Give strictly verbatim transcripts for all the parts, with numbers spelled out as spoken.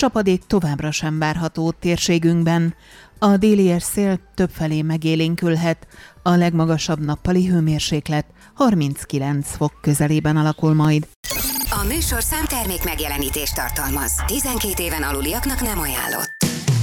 csapadék továbbra sem várható térségünkben. A déli szél többfelé megélénkülhet, a legmagasabb nappali hőmérséklet harminckilenc fok közelében alakul majd. A műsor számtermék megjelenítést tartalmaz. tizenkét éven aluliaknak nem ajánlott.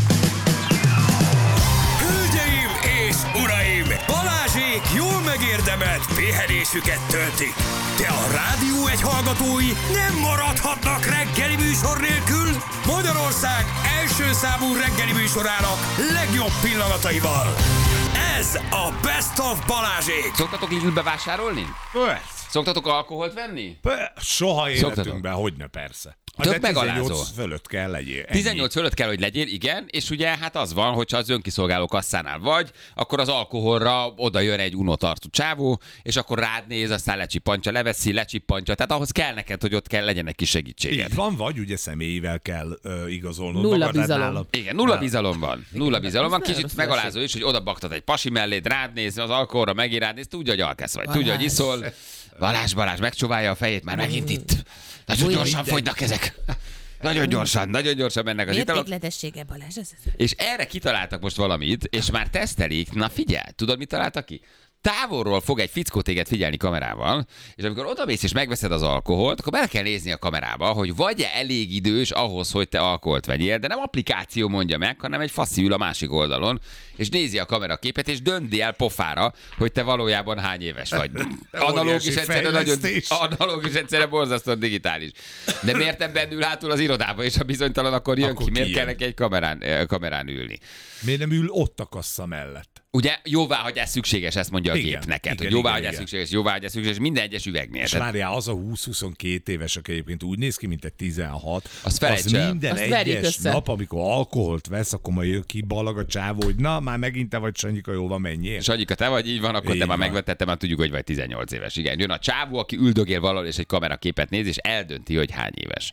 Hölgyeim és uraim! Balázsék jól megérdemelt pihenésüket töltik. De a rádió egy hallgatói nem maradhatnak reggeli műsor nélkül. Magyarország első számú reggeli műsorának legjobb pillanataival. Ez a Best of Balázsék. Szoktatok Lidlbe vásárolni? Persze. Szoktatok alkoholt venni? Persze. Soha életünkben, hogyne persze. Tök megalázó. tizennyolc fölött kell legyél. Ennyi. tizennyolc fölött kell, hogy legyél, igen, és ugye hát az van, hogyha az önkiszolgáló kasszánál vagy, akkor az alkoholra oda jön egy unotartú csávó, és akkor rád néz, aztán lecsippantja, leveszi, lecsippantja, tehát ahhoz kell neked, hogy ott kell legyen egy kis segítséged. Így van, vagy ugye személyivel kell uh, igazolnod Nulla magad. bizalom. Nálam. Igen, nulla bizalom van. Nulla bizalom van, Ez nem kicsit rossz megalázó is, hogy oda baktad egy pasi melléd, rád néz, az alkoholra megint rád néz, tudja, hogy alkesz vagy, tudja, hogy iszol. Balázs, Balázs megcsóválja a fejét, már megint itt. Nagyon gyorsan fogynak ezek. Nagyon gyorsan, nagyon gyorsan mennek az italok. Mértékletessége, Balázs. Ez... És erre kitaláltak most valamit, és már tesztelik. Na figyelj, tudod, mit találtak ki? Távolról fog egy fickó téged figyelni kamerával, és amikor odamész és megveszed az alkoholt, akkor bele kell nézni a kamerába, hogy vagy-e elég idős ahhoz, hogy te alkoholt vegyél, de nem applikáció mondja meg, hanem egy faszi ül a másik oldalon, és nézi a kameraképet, és dönti el pofára, hogy te valójában hány éves vagy. Analógus egyszerre nagyon, analógus egyszerre borzasztóan digitális. De miért nem bennül hátul az irodába, és ha bizonytalan, akkor jön akkor ki? Miért kijön. kell neki egy kamerán, kamerán ülni? Miért nem ül ott a kassa mellett? Ugye jóváhagyás szükséges, ezt mondja a Igen, gép neked, igen, hogy jóváhagyás igen, szükséges, jóváhagyás szükséges, minden egyes üvegnél. És Tehát várjál, az a húsz-huszonkettő éves, aki egyébként úgy néz ki, mint egy tizenhat, Azt felejts el. minden Azt verjék egyes össze. nap, amikor alkoholt vesz, akkor majd jön ki ballag a csávó, hogy na, már megint te vagy, Sanyika, jó van, menjél. Sanyika, te vagy, így van, akkor Így te már van. megvetted, te már tudjuk, hogy vagy tizennyolc éves. Igen, jön a csávó, aki üldögél valahol, és egy kameraképet néz, és eldönti, hogy hány éves.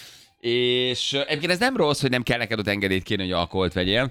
És egyébként ez nem rossz, hogy nem kell neked ott engedélyt kérni, hogy alkoholt vegyél,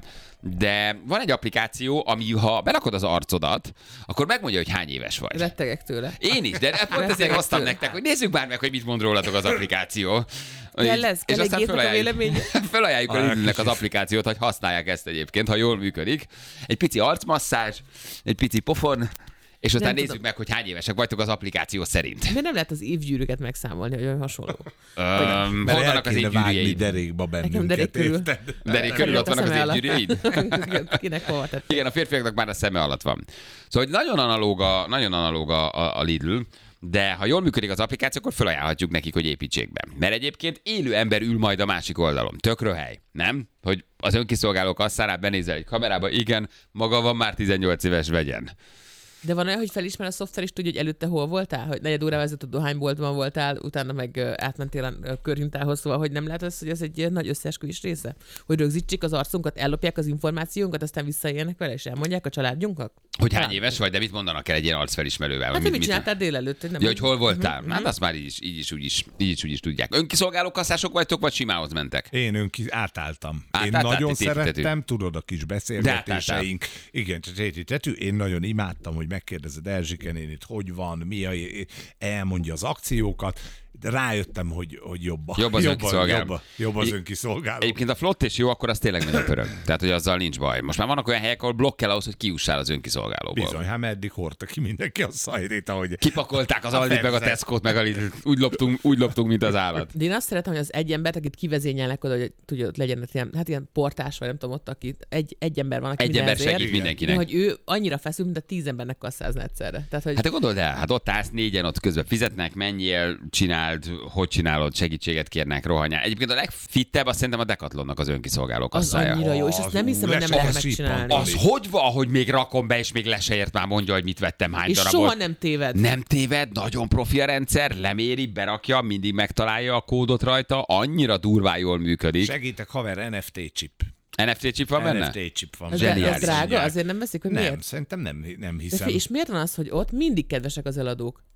de van egy applikáció, ami ha berakod az arcodat, akkor megmondja, hogy hány éves vagy. Rettegek tőle. Én is, de pont ezért hoztam nektek, hogy nézzük már meg, hogy mit mond rólatok az applikáció. Kell lesz, kell egy gépnek a véleménye. Fölajánljuk a Ah, Lidlnek az kicsit. applikációt, hogy használják ezt egyébként, ha jól működik. Egy pici arcmasszázs, egy pici pofon, és aztán Nem nézzük tudom. meg, hogy hány évesek vagytok az applikáció szerint. Miért nem lehet az évgyűrűket megszámolni, hogy olyan hasonló? Öm, Mert hol el vannak az kéne vágni évgyűrűjeid? derékbe Nekem bennünket, derék körül. érted? Derék körül ott vannak az Teszem el évgyűrűjeid? a- Kinek hova tett? Igen, a férfiaknak már a szeme alatt van. Szóval hogy nagyon analóg a, nagyon analóg a, a, a Lidl, de ha jól működik az applikáció, akkor felajánlhatjuk nekik, hogy építsék be. Mert egyébként élő ember ül majd a másik oldalon. Tök röhely, nem? Hogy az önkiszolgáló kasszánál benézel egy kamerába, igen, maga van már tizennyolc éves, vegyen. De van olyan, hogy felismer a szoftver, és tudja, hogy előtte hol voltál? Hogy negyed órával ezelőtt a dohányboltban voltál, utána meg ö, átmentél a ö, körhintához, szóval, hogy nem lehet az, hogy ez egy ilyen nagy összeesküvés része? Hogy rögzítsék az arcunkat, ellopják az információnkat, aztán visszaélnek vele, és elmondják a családjunknak? Hogy hány Talán. éves vagy, de mit mondanak el egy ilyen arcfelismerővel? Hát, hogy mit csináltál délelőtt? Hogy nem Ja, hogy hol voltál? Mhm, Hát mhm. azt már így is, így is, úgy is, így is, úgy is tudják. Önkiszolgáló kasszások vagytok, vagy simához mentek? Én önki átálltam. Én Átálltál, nagyon ti- ti- ti- ti- szerettem, tudod, a kis beszélgetéseink. Igen, tetű. Én nagyon imádtam, hogy megkérdezed Erzsike nénit, hogy van, mi a, elmondja az akciókat. De rájöttem, hogy, hogy jobb, a- Jobb az jobb, a- önkiszolgáló. jobb, a- jobb az I- önkiszolgáló. Egyébként a flott és jó, akkor az tényleg nagyon pörög. Tehát, hogy azzal nincs baj. Most már vannak olyan helyek, ahol blokk kell ahhoz, hogy kiussál az önkiszolgálóból. Bizony, hát meddig hordta ki mindenki a szajrét, ahogy... Kipakolták az Aldit, meg a Persze. Tesco-t, meg a Lidl. Úgy loptunk, úgy loptunk, mint az állat. De én azt szeretem, hogy az egy embert, akit kivezényelnek oda, hogy tudja, ott legyen ilyen, hát ilyen portás, vagy nem tudom, ott, aki egy, egy ember van, aki Egy ember mindenért, segít de mindenkinek. hogy ő annyira feszül, mint a tíz embernek kasszázna egyszerre. Tehát, hogy Hát te gondold el, hát ott állsz négyen, ott közben fizetnek, menjél, csináld, hogy csinálod, segítséget kérnek, rohanyál. Egyébként a legfittebb azt szerintem a Decathlonnak az önkiszolgáló az kasszája. annyira jó, és azt Az nem hiszem, hogy nem ú, lehet lesz megcsinálni. Az hogy van, hogy még rakom be, és még le se ért, már mondja, hogy mit vettem, hány És darabot. soha nem téved. Nem téved, nagyon profi a rendszer, leméri, berakja, mindig megtalálja a kódot rajta, annyira durván jól működik. Segítek, haver, en ef té chip. en ef té chip van benne? en ef té chip van. Ez, Zseniális. ez drága? Azért nem veszik, hogy Nem, miért? szerintem nem, nem De hiszem. fi- és miért van az, hogy ott mindig kedvesek az eladók?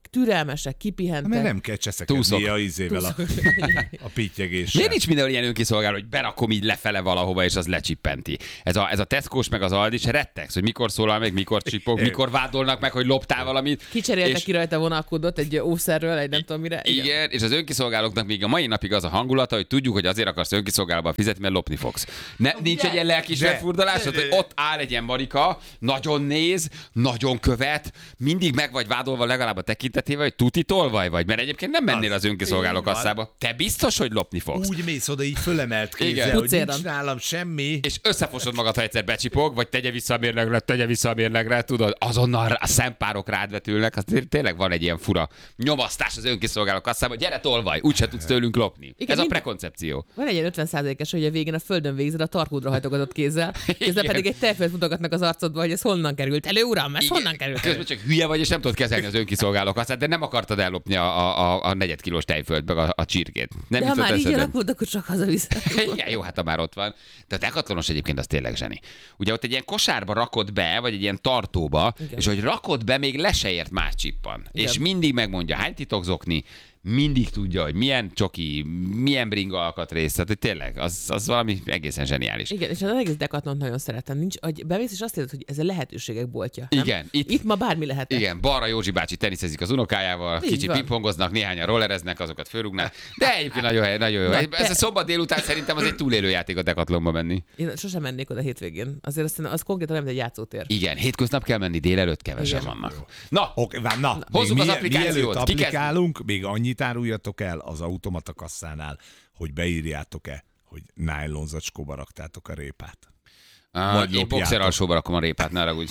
türelmesek, kipihentek. Mert nem kell cseszekedni a izével a, a pittyegéssel. Miért nincs mindenhol ilyen önkiszolgáló, hogy berakom így lefele valahova, és az lecsippenti? Ez a, ez a Tesco-s meg az Aldi, se rettegsz, hogy mikor szólal meg, mikor csipog, mikor vádolnak meg, hogy loptál valamit. Kicseréltek és... ki rajta a vonalkódot egy ószerről, egy nem tudom mire. Igen. Igen, és az önkiszolgálóknak még a mai napig az a hangulata, hogy tudjuk, hogy azért akarsz önkiszolgálóban fizetni, mert lopni fogsz. Ne, nincs egy ilyen lelkismert furdalásod, hogy ott áll egy ilyen Marika, nagyon néz, nagyon követ, mindig meg vagy vádolva legalább a tekintetével, hogy tuti tolvaj vagy, mert egyébként nem mennél az önkiszolgáló kasszába. Te biztos, hogy lopni fogsz. Úgy mész oda így fölemelt kézzel, hogy nincs nálam semmi. És összefosod magad, ha egyszer becsipog, vagy tegye vissza a mérlegre, tegye vissza a mérlegre, tudod, azonnal a szempárok rád vetülnek, az tényleg van egy ilyen fura nyomasztás az önkiszolgáló kasszába, gyere tolvaj, úgyse tudsz tőlünk lopni. Igen, ez a prekoncepció. Van egy ilyen ötven százalékos, hogy a végén a földön végzed a tarkódra hajtogatott kézzel, közben pedig egy tejfölt mutogatnak az arcodba, hogy ez honnan került elő, uram, ez honnan került elő. Közben csak hülye vagy, és nem tudod kezelni az önkiszolgáló kasszát, de nem akartad ellopni a, a, a negyed kilós tejfölt, meg a, a csirkét. Nem de ha már így alakult, akkor csak hazaviszed. Igen, jó, hát ha már ott van. De a Decathlonos egyébként az tényleg zseni. Ugye ott egy ilyen kosárba rakod be, vagy egy ilyen tartóba, igen. És hogy rakod be, még le se ért más csippan. Igen. És mindig megmondja, hány titokzokni, mindig tudja, hogy milyen csoki, milyen bringa alkatrész, tehát hogy tényleg, az, az valami egészen zseniális. Igen, és az egész Decathlont nagyon szeretem. Nincs, hogy bemész, és azt érzed, hogy ez a lehetőségek boltja. Nem? Igen. Itt, itt ma bármi lehet. Igen, balra Józsi bácsi teniszezik az unokájával, így kicsit pingpongoznak, néhányan rollereznek, azokat fölrúgnák, de egyébként nagyon, nagyon jó. Na, ez te... a szombat délután szerintem az egy túlélő játék a Decathlonba menni. Én sosem mennék oda hétvégén. Azért azt az konkrétan nem egy játszótér. Igen, hétköznap kell menni, délelőtt kevesen igen. vannak. Na, okay, na, na hozzuk az applikációt. Applikálunk, még annyit áruljatok el az automata kasszánál, hogy beírjátok-e, hogy nájlon zacskóba raktátok a répát. Uh, én boxer alsóba rakom a répát, ne ragudj.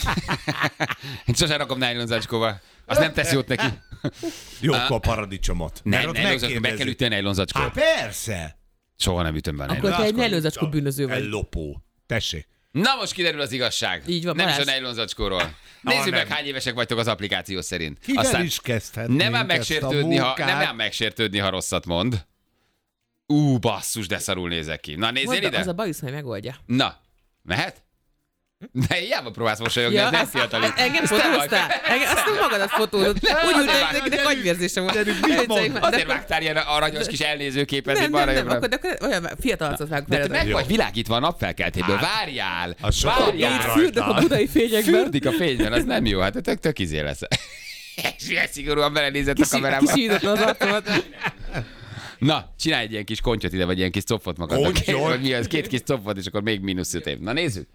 Én sosem rakom nájlon zacskóba. Az nem tesz jót neki. Jó, akkor a paradicsomot. Nem, nájlon meg kell ütni a nájlon zacskót. Hát persze. Soha nem ütöm be a nájlon zacskót. Akkor te egy nájlon zacskó bűnöző vagy. Lopó. Tessék. Na most kiderül az igazság. Így van, nem is a nájlon zacskóról. Nézzük meg, hány évesek vagytok az applikáció szerint. Kivel Aztán is kezdhetnénk nem ám megsértődni, ha, nem ám megsértődni, ha rosszat mond. Ú, basszus, de szarul nézek ki. Na, nézzél ide. Az a bajusz, hogy megoldja. Na, mehet? De hiába próbálsz mosolyogni, ja, ez nem fiatalít. Engem fotóztál? Azt nem magadat fotózod. Úgy, hogy nekinek agyvérzése volt. Azért vágtál ilyen aranyos kis elnézőképet. Nem, nem, nem, akkor olyan fiatal arcot vágok fel. De te meg vagy világítva a napfelkeltéből. Várjál! Várjál! Fürdök a budai fényekben. Fürdik a fényben, az nem jó. Hát tök, tök izé lesz. És milyen szigorúan belenézett a kamerába. Kisídatlan az arcomat. Na, csinálj egy ilyen kis kontyot ide, vagy ilyen kis copfot magadnak. Vagy mi az? Két kis copfot, és akkor még mínusz öt év. Na nézzük.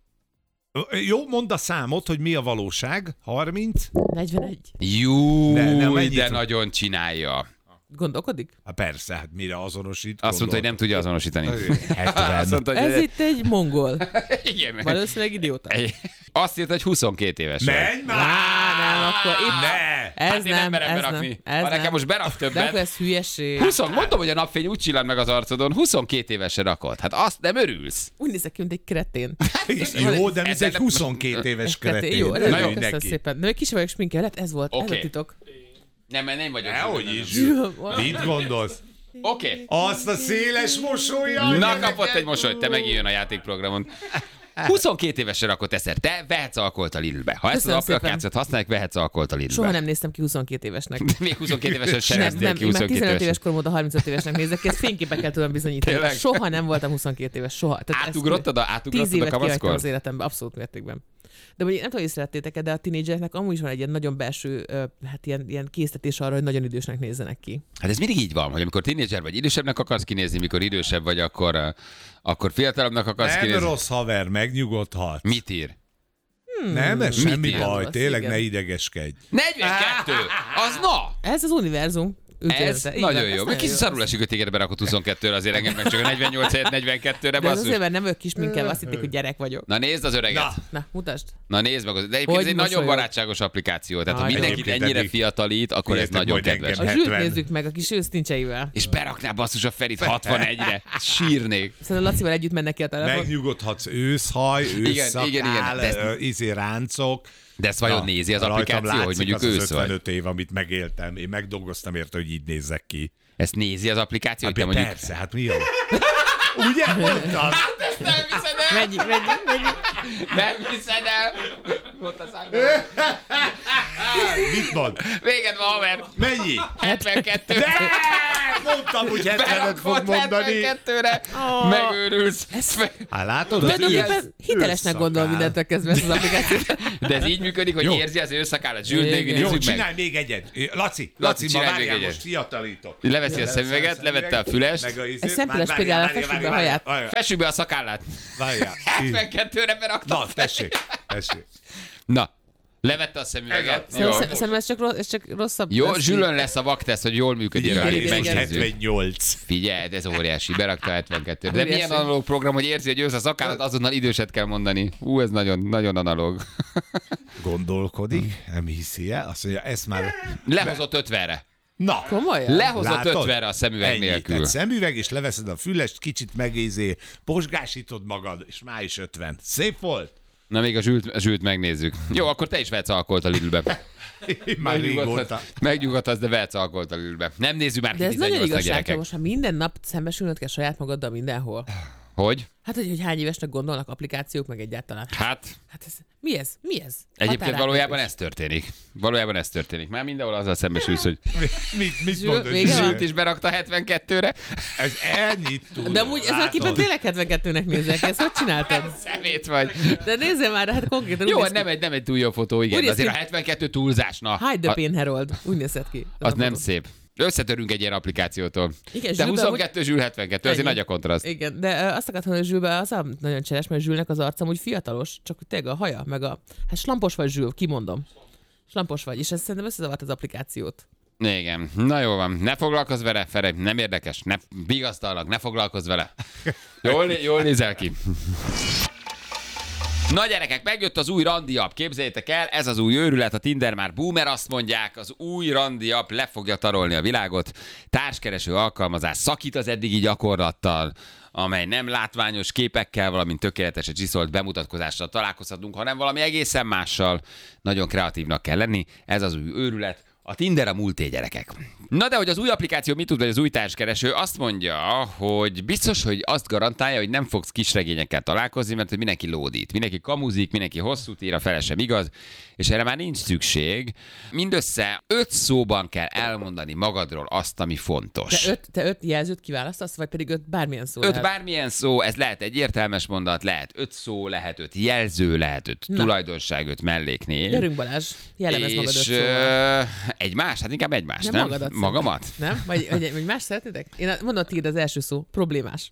Jó, mondd a számot, hogy mi a valóság. harminc? negyvenegy. Jú, de, de nagyon csinálja. Gondolkodik? Hát persze, hát mire azonosít? Azt mondta, hogy nem tudja azonosítani. Azt mondta, hogy ez itt egy mongol. Igen. Valószínűleg idióta. Azt írt, hogy huszonkét éves. Menj már! Nem, akkor itt... Ne! Ez hát nem, nem ez nem. Ez ha nekem nem. most berak többet. De akkor ez hülyeség. húsz, mondom, hogy a napfény úgy csillan meg az arcodon, huszonkét évesre rakod. Hát azt nem örülsz. Úgy nézek ki, mint egy kretén. Jó, de mint egy huszonkét éves kretén. Jó, köszönöm szépen. De még kis vagyok sminkelhet, ez volt, ez a titok. Nem, mert nem vagyok. Nehogy is. Mit gondolsz? Oké. Okay. Azt a széles mosolyjal. Na, kapott egy mosolyt, te megijön a játékprogramon. huszonkét évesre rakott eszer. Te vehetsz alkoholt a Lidlbe. Ha ezt az applikációt használják, vehetsz alkoholt a Lidlbe. Soha nem néztem ki huszonkét évesnek. Még huszonkét évesen sem néztél ki huszonkét évesnek. tizenöt éves korom óta harmincöt évesnek nézek ki, ezt fényképekkel tudom bizonyítani. Tényleg? Soha nem voltam huszonkét éves, soha. Átugrottad a, átugrottad a kamaszkor? az életemben, abszolút mértékben. De nem tudom, észrevettétek, de a tínédzsereknek amúgy is van egy ilyen nagyon belső, hát ilyen, ilyen késztetés arra, hogy nagyon idősnek nézzenek ki. Hát ez mindig így van, hogy amikor tínédzser vagy idősebbnek akarsz kinézni, mikor idősebb vagy, akkor, akkor fiatalabbnak akarsz nem kinézni. Nem rossz haver, megnyugodhatsz. Mit ír? Hmm. Nem, ez semmi ír? baj, az, tényleg igen. Ne idegeskedj. negyvenkettő! Az na! Ez az univerzum. Ez nagyon jó. Meg kicsit szarul esik, hogy téged berakott huszonkettőre, azért engem meg csak a negyvennyolc helyett negyvenkettőre. De az azért, mert nem ők kis minket, azt hitték, hogy gyerek vagyok. Na nézd az öreget. Na, Na mutasd. Na nézd meg. De egyébként ez egy nagyon barátságos applikáció. Tehát ha mindenkit ennyire fiatalít, akkor ez nagyon kedves. A zsűrt nézzük meg a kis ősztincseivel. És berakná basszus a Ferit hatvanegyre. Sírnék. Szerintem Lacival együtt mennek ki a telefon. Megnyugodhatsz, őszhaj, ősszakál, izé ráncok. De ezt vajon nézi az applikáció, hogy mondjuk ősz vagy? ötvenöt év, amit megéltem. Én megdolgoztam érte, hogy így nézzek ki. Ezt nézi az applikáció? Hát, hogy te mondjuk... Persze, hát mi a... Ugye mondtad? Hát ezt nem hiszed el! Menjünk, menjünk, menjünk! Nem hiszed el! Volt a Mit mond? Véged van, haver. Mennyi? hetvenkettő. De! Mondtam, hogy hetvenet fog Berakott mondani. hetvenkettőre. Megőrülsz. Hát látod? az Tulajdonképpen ősz- hitelesnek ősszakál. gondol mindentől kezdve ezt az applikációt. De ez így működik, hogy Jó. érzi az őszakállat. Zsült, még Igen. Jó, nézzük meg. csinálj még egyet. Laci, Laci, Laci, ma csinálj még várjál, egyet. most fiatalítok. Leveszi a szemüveget, levette a fülest. Meg a izét. Egy szempilles Várjál, példával várjál, fessük be a várjál, haját. várjál, Fessük be a szakállát. Várjál. hetvenkettőre berakta. Na, tessék, tessék. Na, levette a szemüveget. Ez Jó. Szerintem szerintem ez csak, rossz, ez csak rosszabb. Jó, lesz. Zsülön lesz a vakteszt, hogy jól működik. Igen, rá, igen, igen. megnézzük. hetvennyolc. Figyelj, ez óriási, berakta a hetvenkettőt. De Óriási. milyen analóg program, hogy érzi, hogy ősz a szakállat, azonnal időset kell mondani. Ú, ez nagyon, nagyon analóg. Gondolkodik, nem hiszi el, azt mondja, ezt már... Lehozott ötvenre. Na, Komolyan? Lehozott látod? ötvenre a szemüveg Ennyi. nélkül. Tehát szemüveg, és leveszed a fülest, kicsit megézé, posgásítod magad, és már is ötven. Szép volt? Na, még a zsült, a zsült megnézzük. Jó, akkor te is vehetsz alkoholt a Lidlbe. Már régóta. Megnyugodhatsz, de vehetsz alkoholt a Lidlbe. Nem nézzük már De ki ez nagyon tizennyolcnak, igazságtalan, gyerekek. most ha minden nap szembesülnöd kell saját magaddal mindenhol. Hogy? Hát, hogy, hogy hány évesnek gondolnak applikációk, meg egyáltalán. Hát, Hát ez, mi ez? Mi ez? egyébként Határát valójában is. ez történik. Valójában ez történik. Már mindenhol azzal szembesülsz, hogy Mit, mit Zsül, mondod? vége van? zsült is berakta hetvenkettőre. Ez ennyit tud. De amúgy ezen a képen tényleg hetvenkettőnek nézek, ezt hogy csináltad? Szemét vagy. De nézzél már, hát konkrétan Jó, úgy hát néz nem egy, nem egy túl jó fotó, igen. Úgy De néz azért a ki- hetvenkettő túlzás, na. ki. Hide the A- Pain Herald. Úgy nézett ki. Az a nem fotó. szép. Összetörünk egy ilyen applikációtól. Igen, De Zsülbe huszonkettő zsül hetvenkettő, azért Ennyi. nagy a kontraszt. Igen, de ö, azt akartam, hogy Zsülbe az a nagyon cseres, mert Zsülnek az arcam úgy fiatalos, csak hogy tényleg a haja, meg a... Hát slampos vagy Zsül, kimondom. Slampos vagy, és ez szerintem összezavart az applikációt. Igen, na jó van, ne foglalkozz vele, Fere, nem érdekes, ne vigasztalak, ne foglalkozz vele. Jól, né- jól nézel ki. Na gyerekek, megjött az új randi app, képzeljétek el, ez az új őrület, a Tinder már boomer, azt mondják, az új randi app le fogja tarolni a világot, társkereső alkalmazás szakít az eddigi gyakorlattal, amely nem látványos képekkel, valamint tökéletesen csiszolt bemutatkozással találkozhatunk, hanem valami egészen mással. Nagyon kreatívnak kell lenni, ez az új őrület, a Tinder a múlté, gyerekek. Na de hogy az új applikáció mit tud, vagy az új társkereső, azt mondja, hogy biztos, hogy azt garantálja, hogy nem fogsz kisregényekkel találkozni, mert hogy mindenki lódít, mindenki kamuzik, mindenki hosszút ír, a fele sem igaz, és erre már nincs szükség. Mindössze öt szóban kell elmondani magadról azt, ami fontos. Te öt, te öt jelzőt kiválasztasz, vagy pedig öt bármilyen szó Öt lehet? bármilyen szó, ez lehet egy értelmes mondat, lehet öt szó, lehet öt jelző, lehet öt Na. tulajdonság, öt melléknév. Gyerünk Balázs, jellemez magad öt És szóval. ö, egy más, hát inkább egy más, Nem, nem? magadat Magamat? Nem? Vagy, vagy, vagy más szeretnétek? Én mondom, tiéd az első szó. Problémás.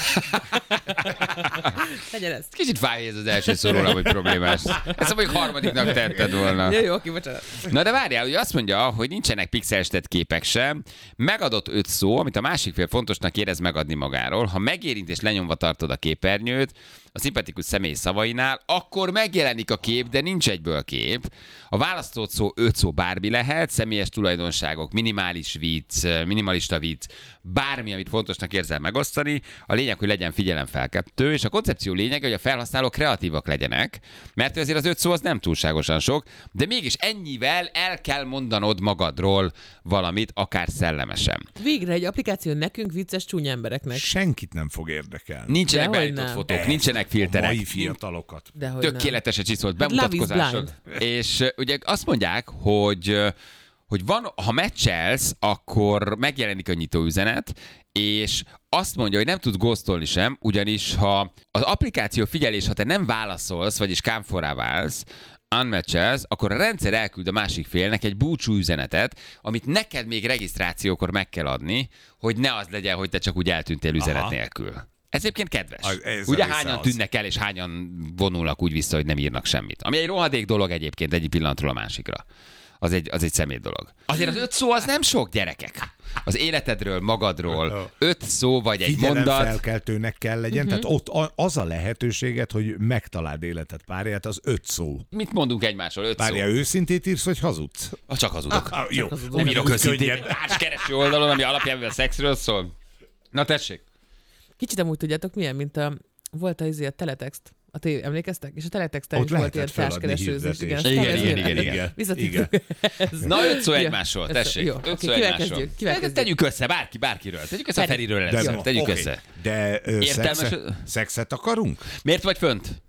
Legyen ez. Kicsit fáj ez az első szó róla, hogy problémás. Ezt mondjuk harmadiknak tetted volna. Jó, jó, oké, bocsánat. Na de várjál, hogy azt mondja, hogy nincsenek pixelstett képek sem, megadott öt szó, amit a másik fél fontosnak érez megadni magáról. Ha megérint és lenyomva tartod a képernyőt, a szimpatikus személy szavainál, akkor megjelenik a kép, de nincs egyből kép. A választott szó öt szó bármi lehet, személyes tulajdonságok, minimális vicc, minimalista vicc, bármi, amit fontosnak érzel megosztani. A lényeg, hogy legyen figyelemfelkeltő, és a koncepció lényege, hogy a felhasználók kreatívak legyenek, mert azért az öt szó az nem túlságosan sok, de mégis ennyivel el kell mondanod magadról valamit, akár szellemesen. Végre egy applikáció nekünk, vicces csúnya embereknek. Senkit nem fog érdekelni. Nincsenek Dehogy beállított nem. fotók, Ez nincsenek A filterek. mai fiatalokat. Dehogy nem. Tökéletesen csiszolt Hát love is bemutatkozásod. És uh, ugye azt mondják, hogy, uh, hogy van, ha meccselsz, akkor megjelenik a nyitóüzenet, és azt mondja, hogy nem tudsz ghostolni sem, ugyanis ha az applikáció figyelés, ha te nem válaszolsz, vagyis kámforrá válsz, unmatchelsz, akkor a rendszer elküld a másik félnek egy búcsú üzenetet, amit neked még regisztrációkor meg kell adni, hogy ne az legyen, hogy te csak úgy eltűntél üzenet Aha. nélkül. Ez egyébként kedves. Az- ez Ugye a része hányan az. tűnnek el, és hányan vonulnak úgy vissza, hogy nem írnak semmit. Ami egy rohadék dolog egyébként egyik pillanatról a másikra. Az egy, az egy szemét dolog. Azért az öt szó az nem sok, gyerekek. Az életedről, magadról. Öt szó vagy egy mondat. Figyelemfelkeltőnek kell legyen, uh-huh. tehát ott a- az a lehetőséget, hogy megtaláld életed párját, az öt szó. Mit mondunk egymásról? Öt Párja, szó. őszintét írsz, vagy hazudsz? Ah, csak hazudok. Ah, jó. Nem írok Úgy őszintén könnyen. egy társkereső oldalon, ami alapján a szexről szól. Na tessék. Kicsit amúgy tudjátok milyen, mint a, volt a, izé, a teletext. A tévé, emlékeztek? És a teletexten Ott is volt ilyen lehetett feladni társkeresőzés. hirdetést. Igen, Igen, ez igen, ilyen- igen, igen. Visszatértünk ehhez. Na, öt szó Jó. egymásról, Ez- tessék. jó, Öt oké, szó kivel egymásról. kezdjük? Kivel Hát kezdjük? tegyük össze, bárki, bárkiről. Tegyük össze a Feri. Feriről De, először. ma- Tegyük oké. össze. De ö, Értelmes- szexet, szexet akarunk? Miért vagy fönt? Hát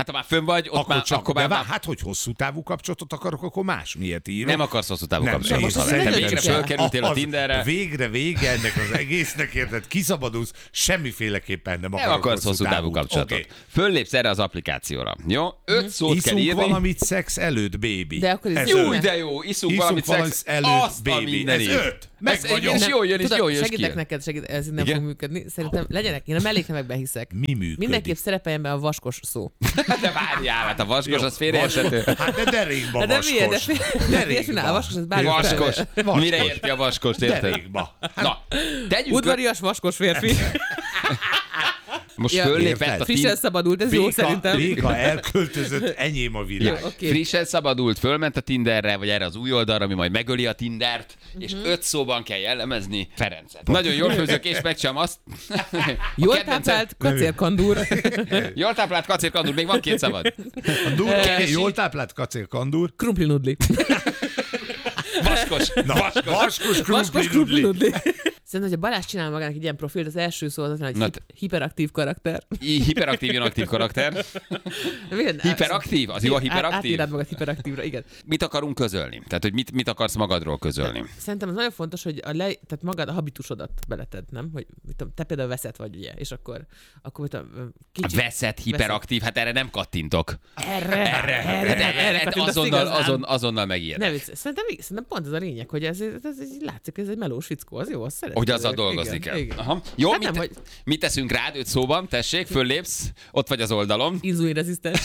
Hát ha már fönn vagy, ott akkor már... csak, akkor de már... vár, hát, hogy hosszú távú kapcsolatot akarok, akkor más miért írok? Nem akarsz hosszú távú Nem, kapcsolatot. én Te szerintem végre sem. fölkerültél a Az Tinderre. Végre vége ennek az egésznek, érted? Kiszabadulsz, semmiféleképpen nem Nem akarok akarsz hosszú távú távút. kapcsolatot. Okay. Föllépsz erre az applikációra. Jó? Öt szót kell Iszunk írni. valamit szex előtt, baby. De akkor ez Ez jó, öt. de jó, iszunk Iszunk valamit valamit szex előtt, azt a baby. Ez mindenit. öt. Meg Ez- vagyok. és jól jön, és Tudod, jól jön segítek ki. neked, segít, ez nem Igen? fog működni. Szerintem legyenek, én a melléknevekben hiszek. Mi működik? Mindenképp szerepeljen be a vaskos szó. De várjál, hát a vaskos Jó, az félreérthető. vaskos. Hát de derékba Hát de miért? De vaskos. fél- Derékba. A vaskos, az bármi Vaskos. felve. Mire érti a vaskost, érted? Derékba. Na, tegyünk le- Udvarias vaskos férfi. Most Ja, föllépett érted? a Frissen Tinder. szabadult, ez jó Béka, szerintem. Béka elköltözött, enyém a világ. Oké. Frissen szabadult, fölment a Tinderre, vagy erre az új oldalra, ami majd megöli a Tindert, és Mhm. öt szóban kell jellemezni Ferencet. Nagyon jól főzök, és megcsinálom azt. A Jól kedvencem- táplált kacérkandúr. Jól táplált kacérkandúr, még van két szabad. A dur, Keresi. jól táplált kacélkandúr. Krumpli nudli. Vaskos. Na, vaskos Vaskos krumpli krumpli nudli. nudli. Szerintem, hogyha Balázs csinál magának egy ilyen profilt, az első szó az, hogy Na, hip- hiperaktív karakter. I- Hiperaktív, inaktív karakter. Milyen- Hiperaktív? Az jó a Át- hiperaktív? Átírnád magad hiperaktívra, igen. Mit akarunk közölni? Tehát, hogy mit, mit akarsz magadról közölni? Szerintem az nagyon fontos, hogy a le, tehát magad a habitusodat beleted, nem? Hogy mit tudom, te például veszed vagy, ugye, és akkor, akkor mit tudom, kicsit... Veszett, hiperaktív, hát erre nem kattintok. Erre, erre, erre, Hát erre, erre kattintasz azonnal, igazán. azon, azonnal megijed. Ne vicc, szerintem, szerintem pont ez a lényeg, hogy ez, ez, ez így látszik, ez egy melós fickó, az jó, azt szeretem. Hogy azzal Igen, dolgozni kell. igen. Aha. Jó, Hát mit, nem, hogy- mit teszünk rád öt szóban? Tessék, föllépsz, ott vagy az oldalom. Inzulinrezisztens.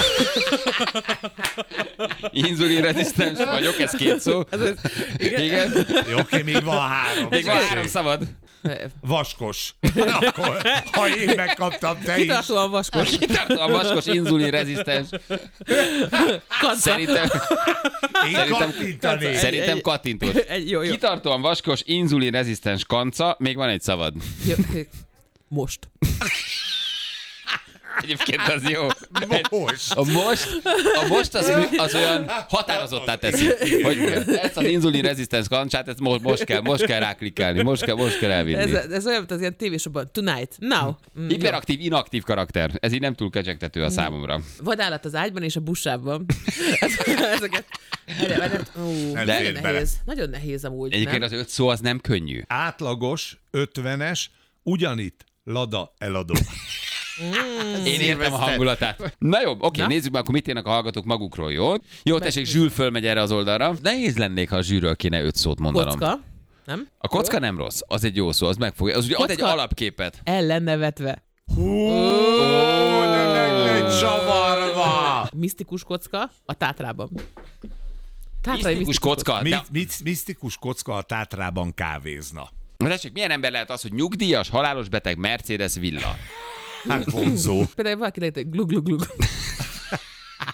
Inzulinrezisztens vagyok, ez két szó. igen. Igen. Jó, oké, még van három. Még van három szabad. Vaskos. Akkor, ha én megkaptam, te is. Kitartóan vaskos. Kitartóan vaskos, inzulinrezisztens. Kanca. Szerintem, Én Szerintem- kattintanék. szerintem egy- kattintós. Egy, jó, jó. Kitartóan vaskos, inzulinrezisztens kanca, még van egy szabad. jó. Most. Egyébként az jó. Most. A most, a most az, az olyan határozottá teszi, hogy ezt az inzulinrezisztens kancsát, ezt most, most kell, most kell ráklikkelni, most kell, most kell elvinni. Ez, ez olyan, mint az ilyen tévésokban. Tonight. Now. Mm, Hiperaktív, inaktív karakter. Ez így nem túl kecsegtető a számomra. vadállat az ágyban és a buszában. Ezeket... Erre, erre, ó, Nem De- nagyon fér bele. nehéz. Nagyon nehéz amúgy, Egyébként nem? az öt szó az nem könnyű. Átlagos, ötvenes, ugyanitt Lada eladó. Én értem a hangulatát. Na jó, oké, Na? nézzük meg, akkor mit írnak a hallgatók magukról, jó? Jó, tessék, Zsül fölmegy erre az oldalra. Nehéz lennék, ha a Zsűről kéne öt szót mondanom. Kocka. Nem? A kocka nem rossz, az egy jó szó, az megfogja. Az ugye ad egy Kocka. alapképet. El lenne vetve. Ó, de meg lett csavarva! Misztikus kocka a Tátrában. Tátrai Misztikus kocka. Mi, De, mi, misztikus kocka a Tátrában kávézna. Na tessék, milyen ember lehet az, hogy nyugdíjas, halálos beteg, Mercedes villa? Hát vonzó. Például valaki lehet, hogy glug glug glug.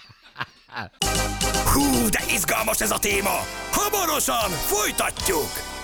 Hú, de izgalmas ez a téma! Hamarosan folytatjuk!